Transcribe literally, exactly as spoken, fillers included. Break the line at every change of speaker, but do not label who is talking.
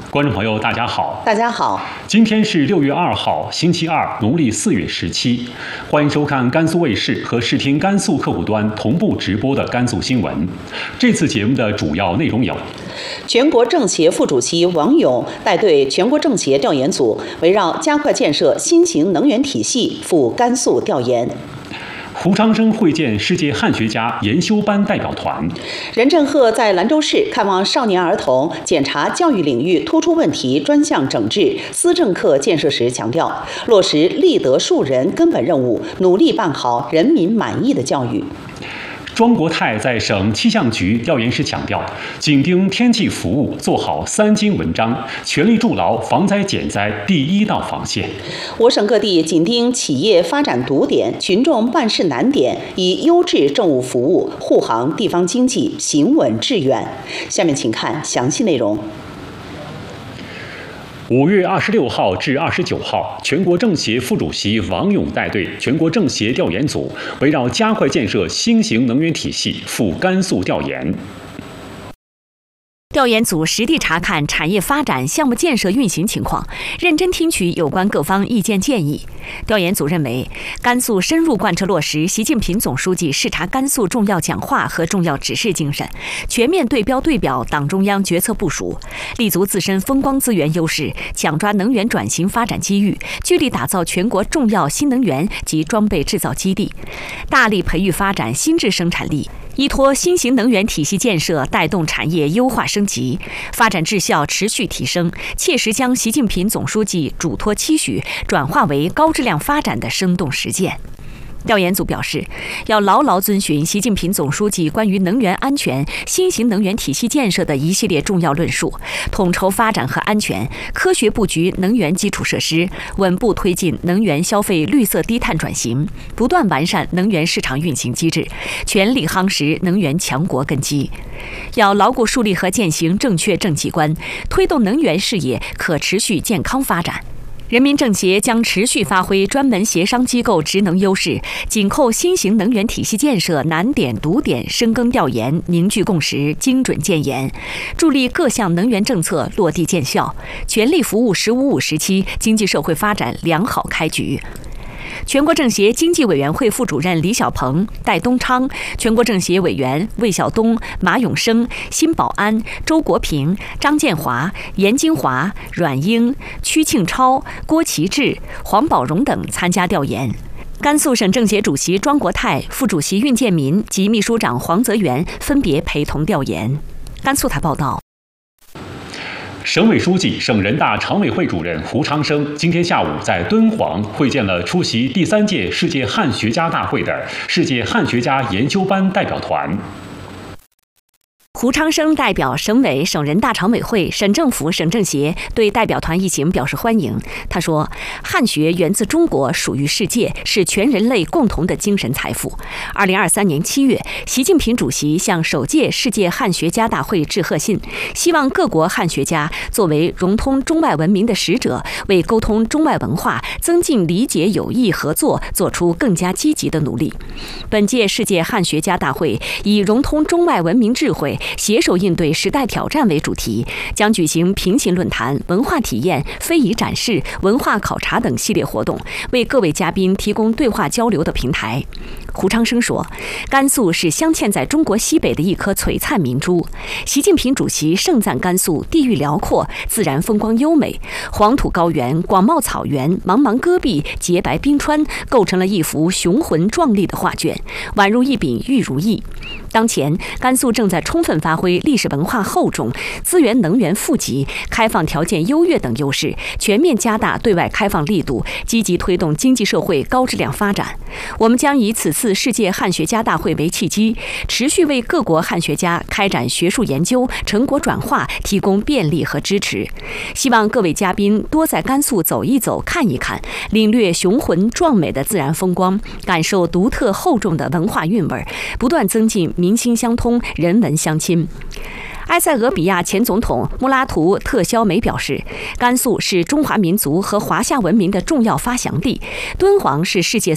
观众朋友，大家好！
大家好，
今天是六月二号，星期二，农历四月十七。欢迎收看甘肃卫视和视听甘肃客户端同步直播的甘肃新闻。这次节目的主要内容有：
全国政协副主席王勇带队全国政协调研组，围绕加快建设新型能源体系赴甘肃调研。
胡长生会见世界汉学家研修班代表团。
任正鹤在兰州市看望少年儿童检查教育领域突出问题专项整治思政课建设时强调，落实立德树人根本任务，努力办好人民满意的教育。
庄国泰在省气象局调研时强调，紧盯天气服务，做好三金文章，全力筑牢防灾减灾第一道防线。
我省各地紧盯企业发展堵点、群众办事难点，以优质政务服务护航地方经济行稳致远。下面请看详细内容。
五月二十六号至二十九号，全国政协副主席王勇带队全国政协调研组，围绕加快建设新型能源体系赴甘肃调研。
调研组实地查看产业发展、项目建设运行情况，认真听取有关各方意见建议。调研组认为，甘肃深入贯彻落实习近平总书记视察甘肃重要讲话和重要指示精神，全面对标对表党中央决策部署，立足自身风光资源优势，抢抓能源转型发展机遇，聚力打造全国重要新能源及装备制造基地，大力培育发展新质生产力。依托新型能源体系建设，带动产业优化升级，发展质效持续提升，切实将习近平总书记嘱托期许转化为高质量发展的生动实践。调研组表示，要牢牢遵循习近平总书记关于能源安全、新型能源体系建设的一系列重要论述，统筹发展和安全，科学布局能源基础设施，稳步推进能源消费绿色低碳转型，不断完善能源市场运行机制，全力夯实能源强国根基。要牢固树立和践行正确政绩观，推动能源事业可持续健康发展。人民政协将持续发挥专门协商机构职能优势，紧扣新型能源体系建设难点堵点，深耕调研，凝聚共识，精准建言，助力各项能源政策落地见效，全力服务“十五五”时期经济社会发展良好开局。全国政协经济委员会副主任李小鹏、戴东昌，全国政协委员魏晓东、马永生、辛保安、周国平、张建华、严金华、阮英、屈庆超、郭其志、黄宝荣等参加调研。甘肃省政协主席庄国泰、副主席运建民及秘书长黄泽元分别陪同调研。甘肃台报道。
省委书记、省人大常委会主任胡长生今天下午在敦煌会见了出席第三届世界汉学家大会的世界汉学家研修班代表团。
胡长生代表省委、省人大常委会、省政府、省政协对代表团一行表示欢迎。他说，汉学源自中国，属于世界，是全人类共同的精神财富。二零二三年七月，习近平主席向首届世界汉学家大会致贺信，希望各国汉学家作为融通中外文明的使者，为沟通中外文化、增进理解友谊合作做出更加积极的努力。本届世界汉学家大会以融通中外文明智慧，携手应对时代挑战为主题，将举行平行论坛、文化体验、非遗展示、文化考察等系列活动，为各位嘉宾提供对话交流的平台。胡长生说，甘肃是镶嵌在中国西北的一颗璀璨明珠。习近平主席盛赞甘肃地域辽阔，自然风光优美，黄土高原、广袤草原、茫茫戈壁、洁白冰川，构成了一幅雄浑壮丽的画卷，宛如一柄玉如意。当前，甘肃正在充分发挥历史文化厚重、资源能源富集、开放条件优越等优势，全面加大对外开放力度，积极推动经济社会高质量发展。我们将以此次世界汉学家大会为契机，持续为各国汉学家开展学术研究、成果转化提供便利和支持。希望各位嘉宾多在甘肃走一走、看一看，领略雄浑壮美的自然风光，感受独特厚重的文化韵味，不断增进民心相通、人文相亲。埃塞俄比亚前总统穆拉图·特肖梅表示，甘肃是中华民族和华夏文明的重要发祥地，敦煌是世界